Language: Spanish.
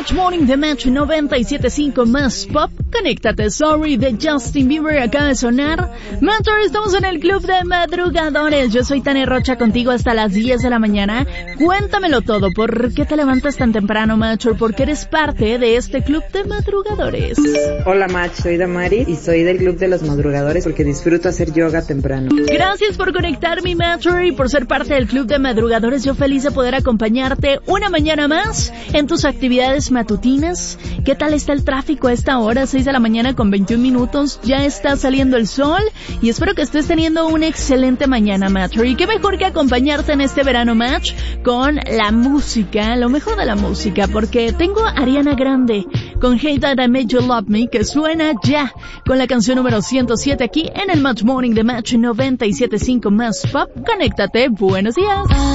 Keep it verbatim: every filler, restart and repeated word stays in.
Match Morning de Match noventa y siete punto cinco más pop. Conéctate, Sorry de Justin Bieber acaba de sonar. Matcher, estamos en el club de madrugadores. Yo soy Tania Rocha contigo hasta las diez de la mañana. Cuéntamelo todo. ¿Por qué te levantas tan temprano, Matcher? ¿Por qué eres parte de este club de madrugadores? Hola, Match. Soy Damaris y soy del club de los madrugadores porque disfruto hacer yoga temprano. Gracias por conectarme, Matcher, y por ser parte del club de madrugadores. Yo feliz de poder acompañarte una mañana más en tus actividades matutinas. ¿Qué tal está el tráfico a esta hora? seis de la mañana con veintiún minutos. Ya está saliendo el sol y espero que estés teniendo una excelente mañana, Matcher. Y qué mejor que acompañarte en este verano, Match, con la música, lo mejor de la música, porque tengo a Ariana Grande con Hey That I Made You Love Me, que suena ya con la canción número ciento siete aquí en el Match Morning de Match noventa y siete punto cinco más pop. Conéctate, buenos días.